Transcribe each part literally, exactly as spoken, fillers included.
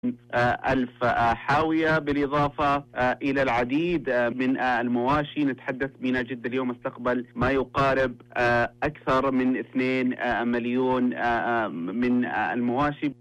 ألف حاوية، بالإضافة إلى العديد من المواشي. نتحدث ميناء جدة اليوم استقبل ما يقارب أكثر من اثنين مليون من المواشي.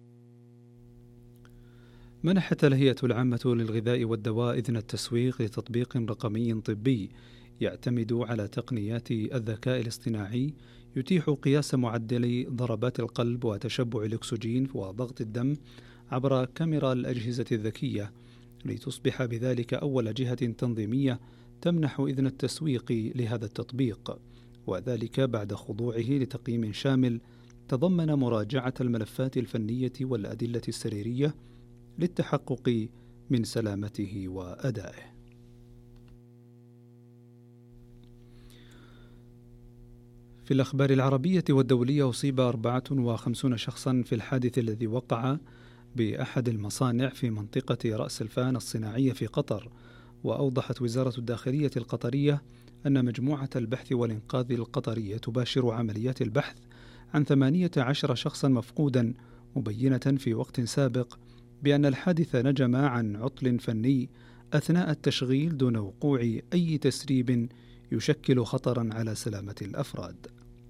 منحت الهيئة العامة للغذاء والدواء إذن التسويق لتطبيق رقمي طبي يعتمد على تقنيات الذكاء الاصطناعي يتيح قياس معدل ضربات القلب وتشبع الأكسجين وضغط الدم عبر كاميرا الأجهزة الذكية، لتصبح بذلك أول جهة تنظيمية تمنح إذن التسويق لهذا التطبيق، وذلك بعد خضوعه لتقييم شامل تضمن مراجعة الملفات الفنية والأدلة السريرية للتحقق من سلامته وأدائه. في الأخبار العربية والدولية، أصيب أربعة وخمسين شخصا في الحادث الذي وقع بأحد المصانع في منطقة رأس الفان الصناعية في قطر. وأوضحت وزارة الداخلية القطرية أن مجموعة البحث والإنقاذ القطرية تباشر عمليات البحث عن ثمانية عشر شخصا مفقودا، مبينة في وقت سابق بأن الحادث نجم عن عطل فني أثناء التشغيل دون وقوع أي تسريب يشكل خطرا على سلامة الأفراد.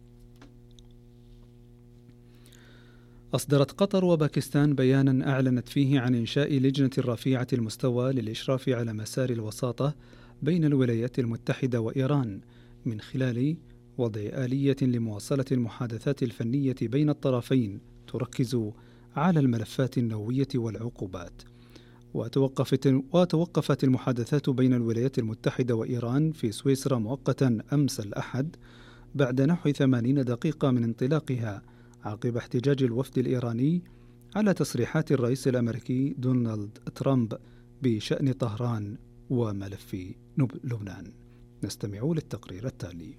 أصدرت قطر وباكستان بيانا أعلنت فيه عن إنشاء لجنة رفيعة المستوى للإشراف على مسار الوساطة بين الولايات المتحدة وإيران، من خلال وضع آلية لمواصلة المحادثات الفنية بين الطرفين تركز على الملفات النووية والعقوبات. وتوقفت, وتوقفت المحادثات بين الولايات المتحدة وإيران في سويسرا مؤقتا أمس الأحد بعد نحو ثمانين دقيقة من انطلاقها، عقب احتجاج الوفد الإيراني على تصريحات الرئيس الأمريكي دونالد ترامب بشأن طهران وملف لبنان. نستمع للتقرير التالي.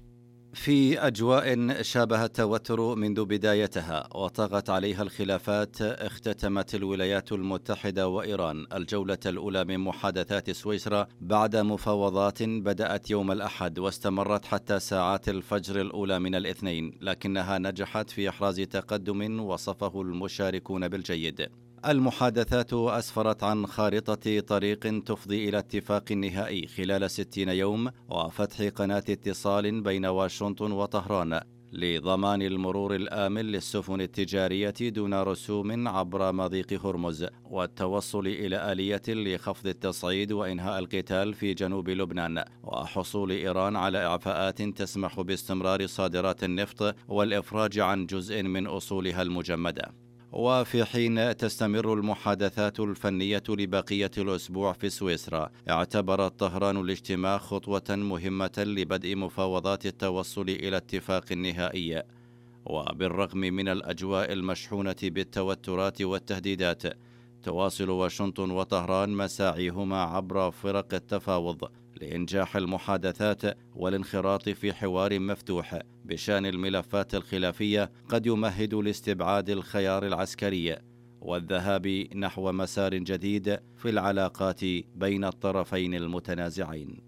في أجواء شابه التوتر منذ بدايتها وطغت عليها الخلافات، اختتمت الولايات المتحدة وإيران الجولة الأولى من محادثات سويسرا بعد مفاوضات بدأت يوم الأحد واستمرت حتى ساعات الفجر الأولى من الاثنين، لكنها نجحت في إحراز تقدم وصفه المشاركون بالجيد. المحادثات أسفرت عن خارطة طريق تفضي إلى اتفاق نهائي خلال ستين يوم وفتح قناة اتصال بين واشنطن وطهران لضمان المرور الآمن للسفن التجارية دون رسوم عبر مضيق هرمز، والتوصل إلى آلية لخفض التصعيد وإنهاء القتال في جنوب لبنان، وحصول إيران على إعفاءات تسمح باستمرار صادرات النفط والإفراج عن جزء من أصولها المجمدة. وفي حين تستمر المحادثات الفنية لبقية الأسبوع في سويسرا، اعتبرت طهران الاجتماع خطوة مهمة لبدء مفاوضات التوصل إلى اتفاق نهائي. وبالرغم من الأجواء المشحونة بالتوترات والتهديدات، تواصل واشنطن وطهران مساعيهما عبر فرق التفاوض لإنجاح المحادثات والانخراط في حوار مفتوح بشأن الملفات الخلافية قد يمهد لاستبعاد الخيار العسكري والذهاب نحو مسار جديد في العلاقات بين الطرفين المتنازعين.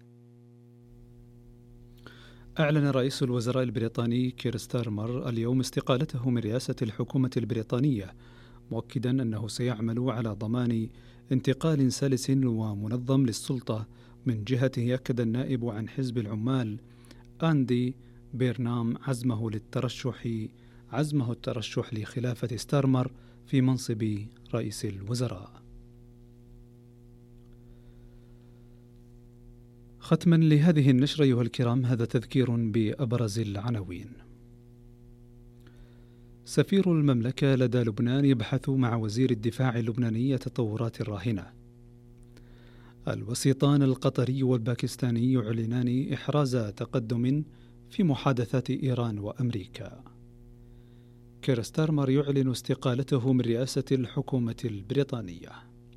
أعلن رئيس الوزراء البريطاني كير ستارمر اليوم استقالته من رئاسة الحكومة البريطانية، مؤكدا أنه سيعمل على ضمان انتقال سلس ومنظم للسلطة. من جهته أكد النائب عن حزب العمال أندي بيرنام عزمه للترشح عزمه الترشح لخلافة ستارمر في منصب رئيس الوزراء. ختما لهذه النشرة أيها الكرام، هذا تذكير بأبرز العناوين. سفير المملكة لدى لبنان يبحث مع وزير الدفاع اللبناني التطورات الراهنة. الوسيطان القطري والباكستاني يعلنان إحراز تقدم في محادثات إيران وأمريكا. كير ستارمر يعلن استقالته من رئاسة الحكومة البريطانية.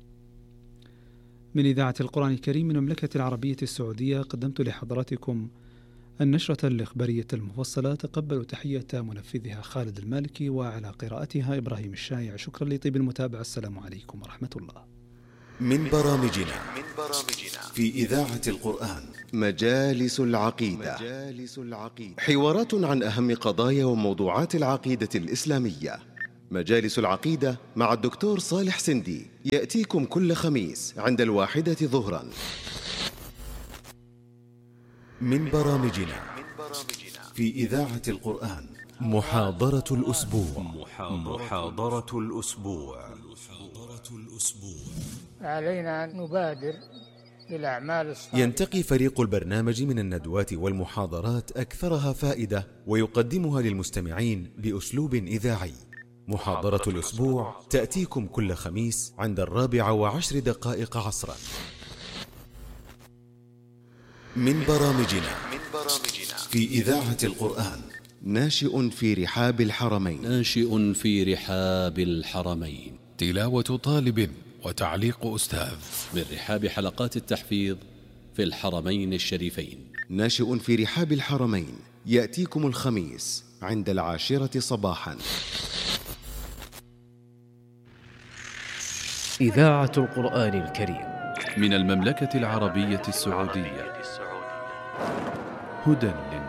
من إذاعة القرآن الكريم من المملكة العربية السعودية قدمت لحضراتكم النشرة الإخبارية المفصلة. تقبلوا تحية منفذها خالد المالكي وعلى قراءتها إبراهيم الشايع. شكرا لطيب المتابعة. السلام عليكم ورحمة الله. من برامجنا في إذاعة القرآن مجالس العقيدة، حوارات عن أهم قضايا وموضوعات العقيدة الإسلامية مجالس العقيدة مع الدكتور صالح سندي يأتيكم كل خميس عند الواحدة ظهرا. من برامجنا في إذاعة القرآن محاضرة الأسبوع. محاضرة الأسبوع. علينا أن نبادر بالأعمال الصالحة. ينتقي فريق البرنامج من الندوات والمحاضرات أكثرها فائدة ويقدمها للمستمعين بأسلوب إذاعي. محاضرة الأسبوع تأتيكم كل خميس عند الرابعة وعشر دقائق عصرا. من برامجنا في إذاعة القرآن ناشئ في رحاب الحرمين. ناشئ في رحاب الحرمين. تلاوة طالب وتعليق أستاذ من رحاب حلقات التحفيظ في الحرمين الشريفين. ناشئ في رحاب الحرمين يأتيكم الخميس عند العاشرة صباحا. إذاعة القرآن الكريم من المملكة العربية السعودية. هدى